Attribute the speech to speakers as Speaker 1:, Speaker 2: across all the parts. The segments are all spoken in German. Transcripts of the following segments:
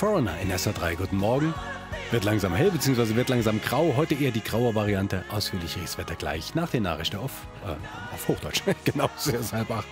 Speaker 1: Foreigner in SA3. Guten Morgen. Wird langsam hell, bzw. wird langsam grau. Heute eher die graue Variante. Ausführlicheres Wetter gleich nach den Nachrichten auf Hochdeutsch. Genau, es ist 7:30.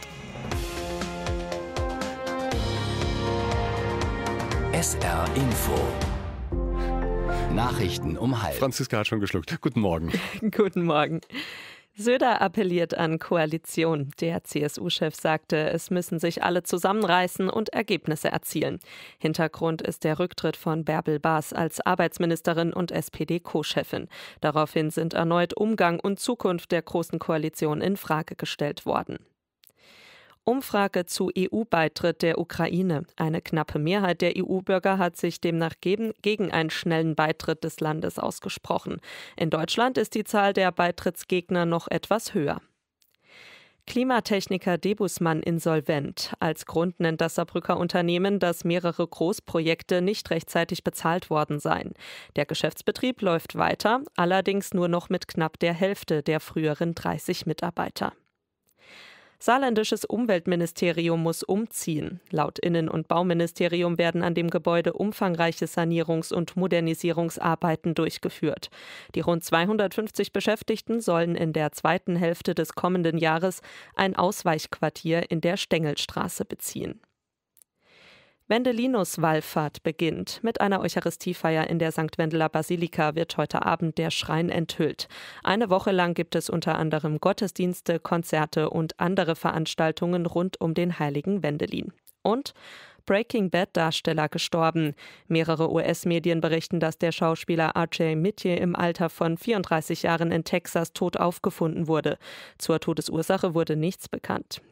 Speaker 2: SR Info. Nachrichten um 12:30.
Speaker 1: Franziska hat schon geschluckt. Guten Morgen.
Speaker 3: Guten Morgen. Söder appelliert an Koalition. Der CSU-Chef sagte, es müssen sich alle zusammenreißen und Ergebnisse erzielen. Hintergrund ist der Rücktritt von Bärbel Bas als Arbeitsministerin und SPD-Co-Chefin. Daraufhin sind erneut Umgang und Zukunft der Großen Koalition in Frage gestellt worden. Umfrage zu EU-Beitritt der Ukraine. Eine knappe Mehrheit der EU-Bürger hat sich demnach gegen einen schnellen Beitritt des Landes ausgesprochen. In Deutschland ist die Zahl der Beitrittsgegner noch etwas höher. Klimatechniker Debusmann insolvent. Als Grund nennt das Saarbrücker Unternehmen, dass mehrere Großprojekte nicht rechtzeitig bezahlt worden seien. Der Geschäftsbetrieb läuft weiter, allerdings nur noch mit knapp der Hälfte der früheren 30 Mitarbeiter. Saarländisches Umweltministerium muss umziehen. Laut Innen- und Bauministerium werden an dem Gebäude umfangreiche Sanierungs- und Modernisierungsarbeiten durchgeführt. Die rund 250 Beschäftigten sollen in der zweiten Hälfte des kommenden Jahres ein Ausweichquartier in der Stengelstraße beziehen. Wendelinus-Wallfahrt beginnt. Mit einer Eucharistiefeier in der St. Wendeler Basilika wird heute Abend der Schrein enthüllt. Eine Woche lang gibt es unter anderem Gottesdienste, Konzerte und andere Veranstaltungen rund um den heiligen Wendelin. Und Breaking Bad-Darsteller gestorben. Mehrere US-Medien berichten, dass der Schauspieler R.J. Mitchell im Alter von 34 Jahren in Texas tot aufgefunden wurde. Zur Todesursache wurde nichts bekannt.